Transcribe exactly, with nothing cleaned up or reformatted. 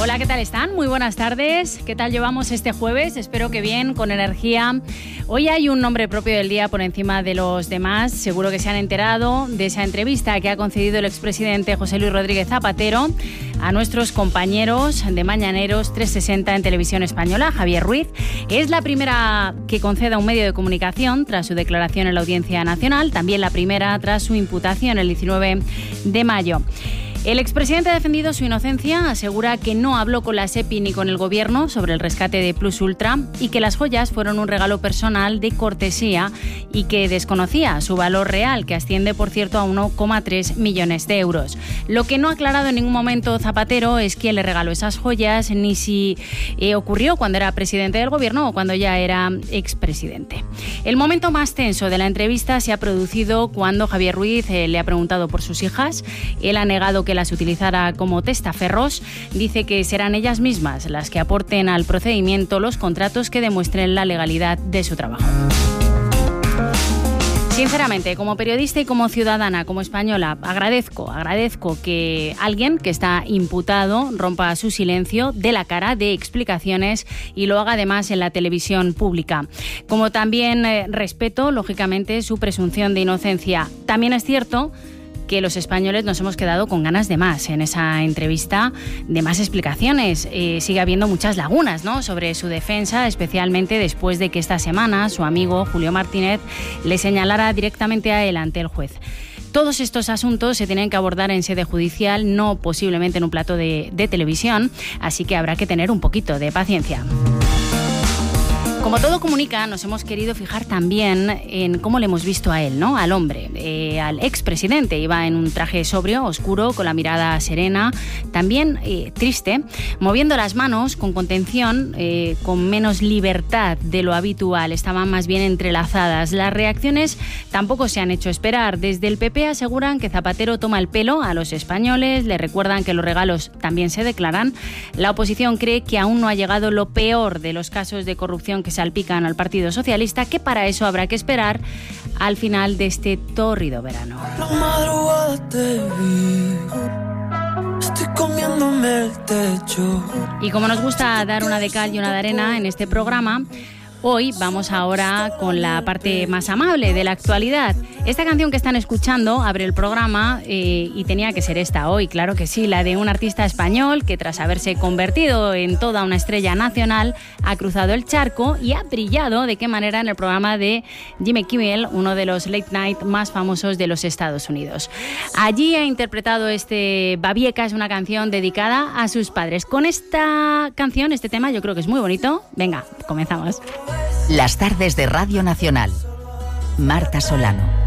Hola, ¿qué tal están? Muy buenas tardes. ¿Qué tal llevamos este jueves? Espero que bien, con energía. Hoy hay un nombre propio del día por encima de los demás. Seguro que se han enterado de esa entrevista que ha concedido el expresidente José Luis Rodríguez Zapatero a nuestros compañeros de Mañaneros trescientos sesenta en Televisión Española, Javier Ruiz. Es la primera que conceda un medio de comunicación tras su declaración en la Audiencia Nacional, también la primera tras su imputación el diecinueve de mayo. El expresidente ha defendido su inocencia, asegura que no habló con la SEPI ni con el Gobierno sobre el rescate de Plus Ultra y que las joyas fueron un regalo personal de cortesía y que desconocía su valor real, que asciende, por cierto, a uno coma tres millones de euros. Lo que no ha aclarado en ningún momento Zapatero es quién le regaló esas joyas, ni si eh, ocurrió cuando era presidente del Gobierno o cuando ya era expresidente. El momento más tenso de la entrevista se ha producido cuando Javier Ruiz eh, le ha preguntado por sus hijas. Él ha negado que las utilizara como testaferros. Dice que serán ellas mismas las que aporten al procedimiento los contratos que demuestren la legalidad de su trabajo. Sinceramente, como periodista y como ciudadana, como española, agradezco, agradezco que alguien que está imputado rompa su silencio, dé la cara, dé explicaciones y lo haga además en la televisión pública. Como también eh, respeto, lógicamente, su presunción de inocencia. También es cierto que los españoles nos hemos quedado con ganas de más en esa entrevista, de más explicaciones. Eh, sigue habiendo muchas lagunas, ¿no?, sobre su defensa, especialmente después de que esta semana su amigo Julio Martínez le señalara directamente a él ante el juez. Todos estos asuntos se tienen que abordar en sede judicial, no posiblemente en un plato de, de televisión, así que habrá que tener un poquito de paciencia. Como todo comunica, nos hemos querido fijar también en cómo le hemos visto a él, ¿no?, al hombre, eh, al expresidente. Iba en un traje sobrio, oscuro, con la mirada serena, también eh, triste, moviendo las manos con contención, eh, con menos libertad de lo habitual. Estaban más bien entrelazadas. Las reacciones tampoco se han hecho esperar. Desde el P P aseguran que Zapatero toma el pelo a los españoles, le recuerdan que los regalos también se declaran. La oposición cree que aún no ha llegado lo peor de los casos de corrupción que salpican al Partido Socialista, que para eso habrá que esperar al final de este tórrido verano. La madrugada te vi, estoy comiéndome el techo. Y como nos gusta dar una de cal y una de arena en este programa, hoy vamos ahora con la parte más amable de la actualidad. Esta canción que están escuchando abre el programa eh, y tenía que ser esta hoy, claro que sí, la de un artista español que tras haberse convertido en toda una estrella nacional ha cruzado el charco y ha brillado de qué manera en el programa de Jimmy Kimmel, uno de los late night más famosos de los Estados Unidos. Allí ha interpretado este Babieca, una canción dedicada a sus padres. Con esta canción, este tema, yo creo que es muy bonito. Venga, comenzamos. Las tardes de Radio Nacional. Marta Solano.